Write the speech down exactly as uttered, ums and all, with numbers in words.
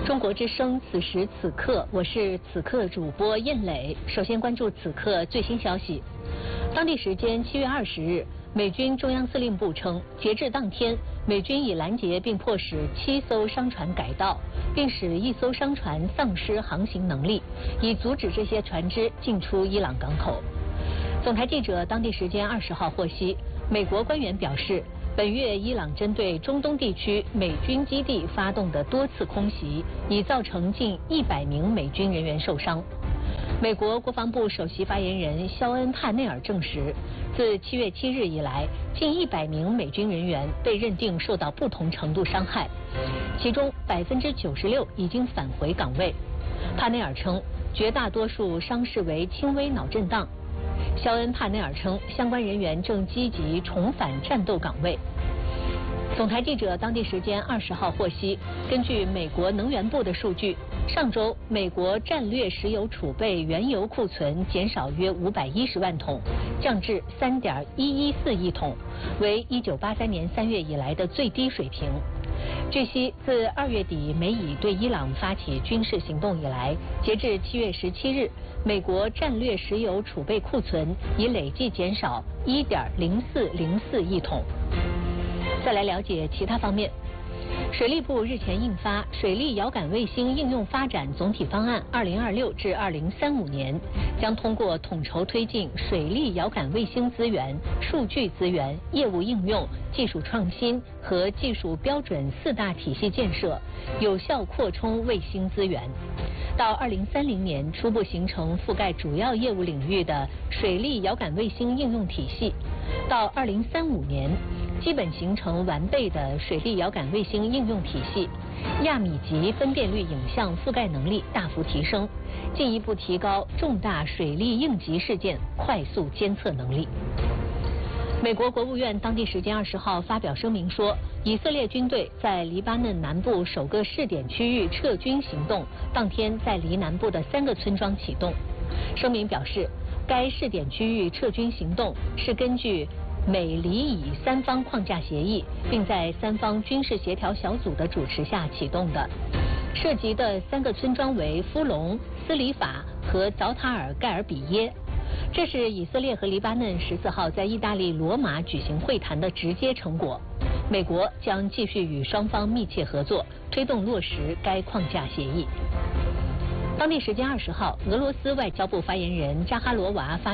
中国之声，此时此刻，我是此刻主播燕磊。首先关注此刻最新消息。当地时间七月二十日，美军中央司令部称，截至当天，美军已拦截并迫使七艘商船改道，并使一艘商船丧失航行能力，以阻止这些船只进出伊朗港口。总台记者当地时间二十号获悉，美国官员表示，本月伊朗针对中东地区美军基地发动的多次空袭，已造成近一百名美军人员受伤。美国国防部首席发言人肖恩·帕内尔证实，自七月七日以来，近一百名美军人员被认定受到不同程度伤害，其中百分之九十六已经返回岗位。帕内尔称，绝大多数伤势为轻微脑震荡。肖恩·帕内尔称，相关人员正积极重返战斗岗位。总台记者当地时间二十号获悉，根据美国能源部的数据，上周美国战略石油储备原油库存减少约五百一十万桶，降至三点一一四亿桶，为一九八三年三月以来的最低水平。据悉，自二月底美以对伊朗发起军事行动以来，截至七月十七日，美国战略石油储备库存已累计减少一点零四零四亿桶。再来了解其他方面。水利部日前印发《水利遥感卫星应用发展总体方案（二零二六至二零三五年）》，将通过统筹推进水利遥感卫星资源、数据资源、业务应用、技术创新和技术标准四大体系建设，有效扩充卫星资源。到二零三零年，初步形成覆盖主要业务领域的水利遥感卫星应用体系；到二零三五年，基本形成完备的水利遥感卫星应用体系，亚米级分辨率影像覆盖能力大幅提升，进一步提高重大水利应急事件快速监测能力。美国国务院当地时间二十号发表声明说，以色列军队在黎巴嫩南部首个试点区域撤军行动当天在黎南部的三个村庄启动。声明表示，该试点区域撤军行动是根据美黎以三方框架协议，并在三方军事协调小组的主持下启动的。涉及的三个村庄为夫龙、斯里法和早塔尔盖尔比耶。这是以色列和黎巴嫩十四号在意大利罗马举行会谈的直接成果。美国将继续与双方密切合作，推动落实该框架协议。当地时间二十号，俄罗斯外交部发言人扎哈罗娃发